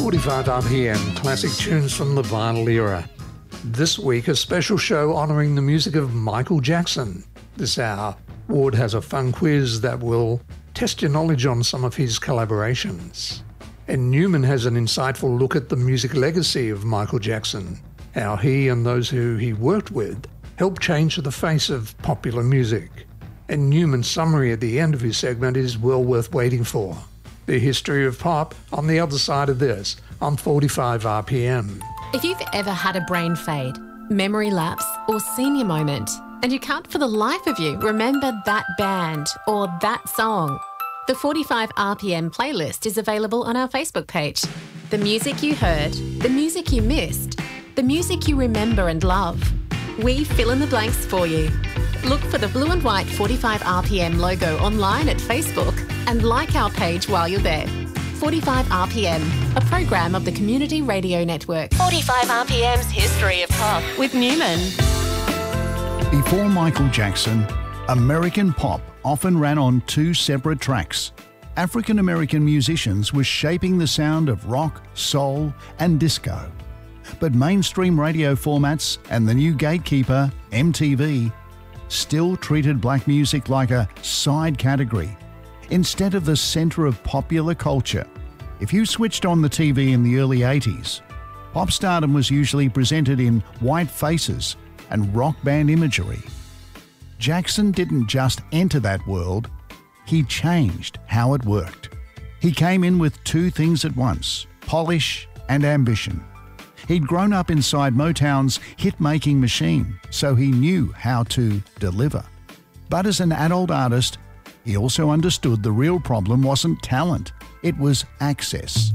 45 RPM, classic tunes from the vinyl era. This week, a special show honouring the music of Michael Jackson. This hour, Ward has a fun quiz that will test your knowledge on some of his collaborations. And Newman has an insightful look at the music legacy of Michael Jackson, how he and those who he worked with helped change the face of popular music. And Newman's summary at the end of his segment is well worth waiting for. The history of pop on the other side of this, on 45 RPM. If you've ever had a brain fade, memory lapse or senior moment, and you can't for the life of you remember that band or that song, the 45 RPM playlist is available on our Facebook page. The music you heard, the music you missed, the music you remember and love. We fill in the blanks for you. Look for the blue and white 45 RPM logo online at Facebook and like our page while you're there. 45 RPM, a program of the Community Radio Network. 45 RPM's History of Pop with Newman. Before Michael Jackson, American pop often ran on two separate tracks. African American musicians were shaping the sound of rock, soul, and disco. But mainstream radio formats and the new gatekeeper, MTV, still treated black music like a side category, instead of the centre of popular culture. If you switched on the TV in the early 80s, pop stardom was usually presented in white faces and rock band imagery. Jackson didn't just enter that world, he changed how it worked. He came in with two things at once, polish and ambition. He'd grown up inside Motown's hit-making machine, so he knew how to deliver. But as an adult artist, he also understood the real problem wasn't talent, it was access.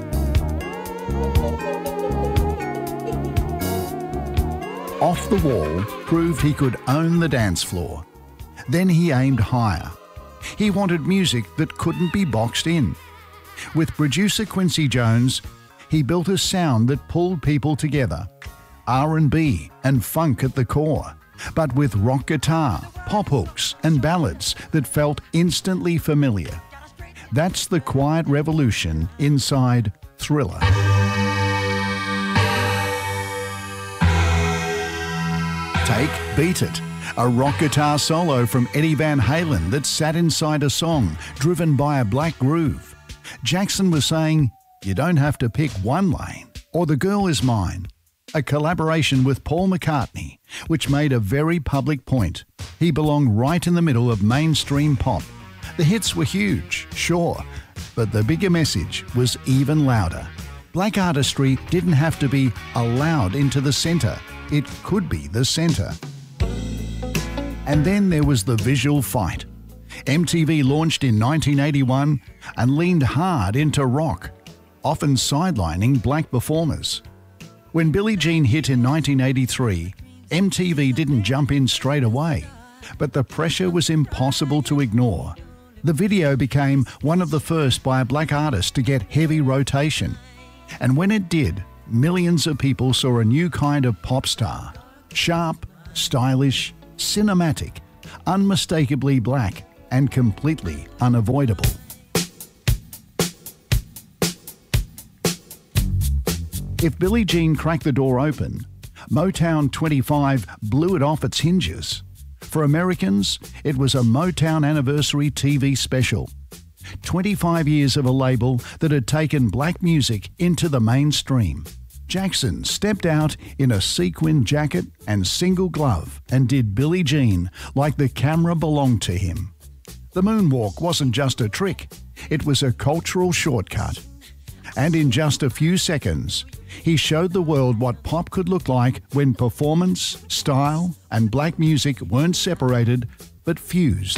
Off the Wall proved he could own the dance floor. Then he aimed higher. He wanted music that couldn't be boxed in. With producer Quincy Jones, he built a sound that pulled people together. R&B and funk at the core, but with rock guitar, pop hooks and ballads that felt instantly familiar. That's the quiet revolution inside Thriller. Take Beat It, a rock guitar solo from Eddie Van Halen that sat inside a song driven by a black groove. Jackson was saying, "You don't have to pick one lane," or "The Girl Is Mine," a collaboration with Paul McCartney, which made a very public point. He belonged right in the middle of mainstream pop. The hits were huge, sure, but the bigger message was even louder. Black artistry didn't have to be allowed into the centre. It could be the centre. And then there was the visual fight. MTV launched in 1981 and leaned hard into rock, often sidelining black performers. When Billie Jean hit in 1983, MTV didn't jump in straight away, but the pressure was impossible to ignore. The video became one of the first by a black artist to get heavy rotation. And when it did, millions of people saw a new kind of pop star. Sharp, stylish, cinematic, unmistakably black, and completely unavoidable. If Billie Jean cracked the door open, Motown 25 blew it off its hinges. For Americans, it was a Motown Anniversary TV special. 25 years of a label that had taken black music into the mainstream. Jackson stepped out in a sequin jacket and single glove and did Billie Jean like the camera belonged to him. The moonwalk wasn't just a trick, it was a cultural shortcut. And in just a few seconds, he showed the world what pop could look like when performance, style, and black music weren't separated but fused.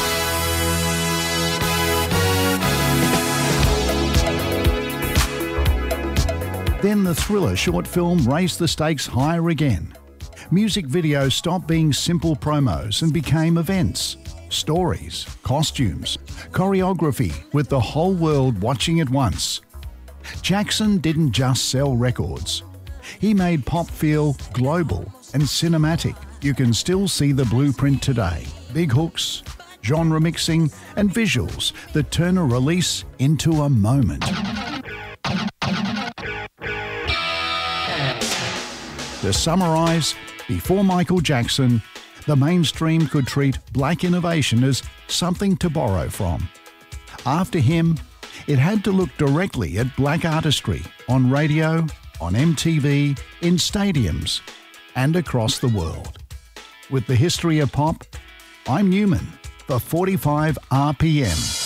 Then the Thriller short film raised the stakes higher again. Music videos stopped being simple promos and became events. Stories, costumes, choreography, with the whole world watching at once. Jackson didn't just sell records. He made pop feel global and cinematic. You can still see the blueprint today. Big hooks, genre mixing, and visuals that turn a release into a moment. To summarise, before Michael Jackson, the mainstream could treat black innovation as something to borrow from. After him, it had to look directly at black artistry on radio, on MTV, in stadiums, and across the world. With the history of pop, I'm Newman for 45 RPM.